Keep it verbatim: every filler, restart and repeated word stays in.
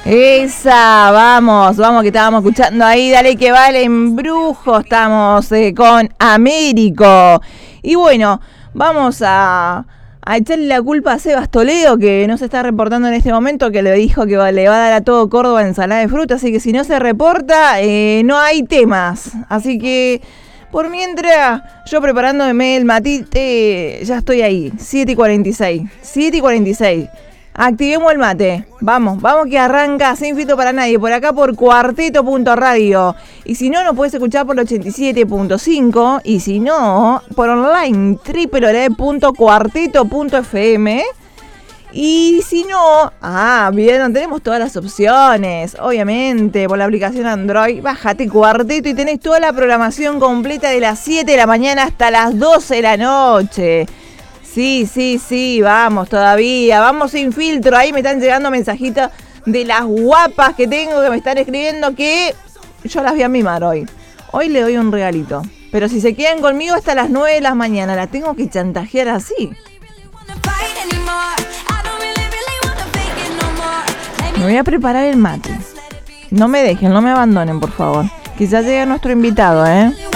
Esa, vamos, vamos, que estábamos escuchando ahí, dale que vale, en Brujo, estamos eh, con Américo. Y bueno, vamos a, a echarle la culpa a Sebas Toledo, que no se está reportando en este momento, que le dijo que va, le va a dar a todo Córdoba ensalada de fruta, así que si no se reporta, eh, no hay temas. Así que, por mientras, yo preparándome el matite, ya estoy ahí, siete y cuarenta y seis, siete y cuarenta y seis. Activemos el mate. Vamos, vamos que arranca sin filtro para nadie. Por acá por cuarteto punto radio. Y si no, nos puedes escuchar por el ochenta y siete punto cinco. Y si no, por online, doble u doble u doble u punto cuarteto punto efe eme. Y si no, ah, bien, tenemos todas las opciones. Obviamente, por la aplicación Android, bájate Cuarteto y tenés toda la programación completa de las siete de la mañana hasta las doce de la noche. Sí, sí, sí, vamos todavía, vamos sin filtro. Ahí me están llegando mensajitos de las guapas que tengo que me están escribiendo que yo las voy a mimar hoy. Hoy le doy un regalito. Pero si se quedan conmigo hasta las nueve de la mañana, la tengo que chantajear así. Me voy a preparar el mate. No me dejen, no me abandonen, por favor. Que ya llega nuestro invitado, ¿eh?